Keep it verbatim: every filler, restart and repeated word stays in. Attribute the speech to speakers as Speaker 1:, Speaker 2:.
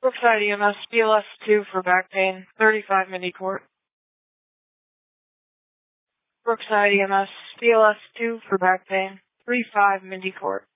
Speaker 1: Brookside E M S, B L S two for back pain, thirty-five Mindy Court. Brookside E M S, B L S two for back pain, thirty-five Mindy Court.